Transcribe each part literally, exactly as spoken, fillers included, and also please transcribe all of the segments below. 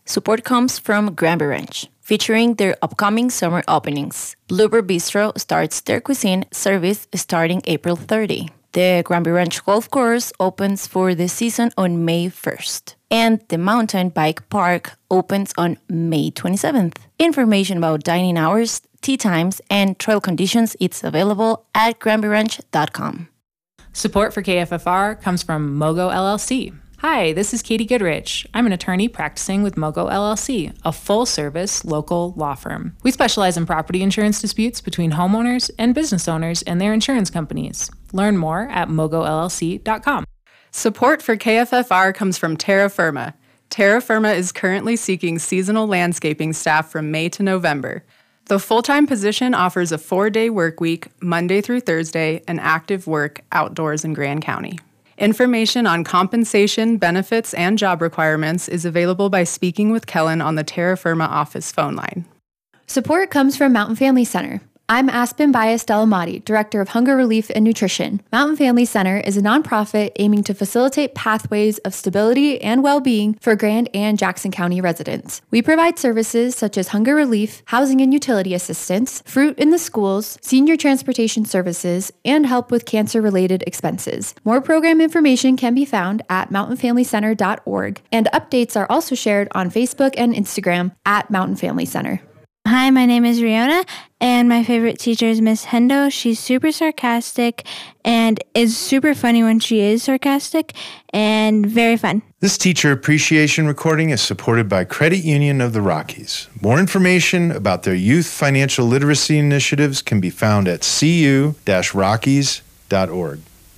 Support comes from Granby Ranch, featuring their upcoming summer openings. Bluebird Bistro starts their cuisine service starting April thirtieth. The Granby Ranch Golf Course opens for the season on May first. And the Mountain Bike Park opens on May twenty-seventh. Information about dining hours, tea times, and trail conditions is available at granby ranch dot com. Support for K F F R comes from Mogo L L C. Hi, this is Katie Goodrich. I'm an attorney practicing with Mogo L L C, a full-service local law firm. We specialize in property insurance disputes between homeowners and business owners and their insurance companies. Learn more at mogo l l c dot com. Support for K F F R comes from Terra Firma. Terra Firma is currently seeking seasonal landscaping staff from May to November. The full-time position offers a four-day work week, Monday through Thursday, and active work outdoors in Grand County. Information on compensation, benefits, and job requirements is available by speaking with Kellen on the Terra Firma office phone line. Support comes from Mountain Family Center. I'm Aspen Bias Delamati, Director of Hunger Relief and Nutrition. Mountain Family Center is a nonprofit aiming to facilitate pathways of stability and well-being for Grand and Jackson County residents. We provide services such as hunger relief, housing and utility assistance, fruit in the schools, senior transportation services, and help with cancer-related expenses. More program information can be found at mountain family center dot org, and updates are also shared on Facebook and Instagram at Mountain Family Center. Hi, my name is Riona, and my favorite teacher is Miss Hendo. She's super sarcastic and is super funny when she is sarcastic and very fun. This teacher appreciation recording is supported by Credit Union of the Rockies. More information about their youth financial literacy initiatives can be found at c u dash rockies dot org.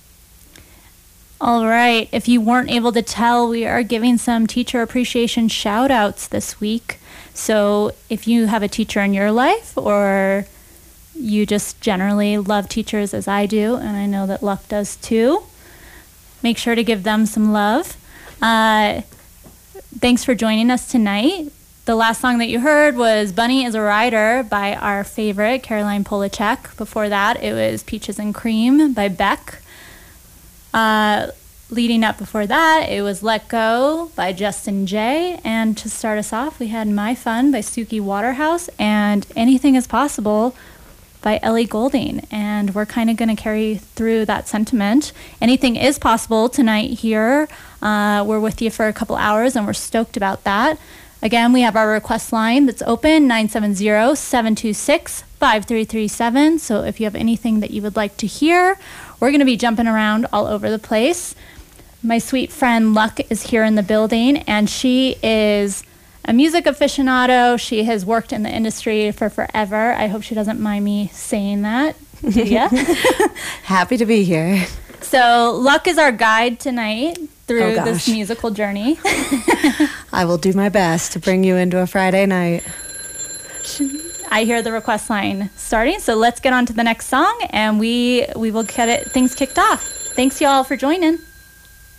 All right. If you weren't able to tell, we are giving some teacher appreciation shout outs this week. So if you have a teacher in your life, or you just generally love teachers as I do, and I know that Luck does too, make sure to give them some love. Uh, thanks for joining us tonight. The last song that you heard was Bunny is a Rider by our favorite, Caroline Polachek. Before that, it was Peaches and Cream by Beck. Uh, leading up before that, it was Let Go by Justin J. And to start us off, we had My Fun by Suki Waterhouse and Anything is Possible by Ellie Goulding. And we're kind of going to carry through that sentiment. Anything is possible tonight here. Uh, we're with you for a couple hours, and we're stoked about that. Again, we have our request line that's open, nine seven zero, seven two six, five three three seven. So if you have anything that you would like to hear, we're going to be jumping around all over the place. My sweet friend Luck is here in the building, and she is a music aficionado. She has worked in the industry for forever. I hope she doesn't mind me saying that. Yeah. Happy to be here. So Luck is our guide tonight through oh, this musical journey. I will do my best to bring you into a Friday night. I hear the request line starting, so let's get on to the next song, and we we will get it things kicked off. Thanks, y'all, for joining.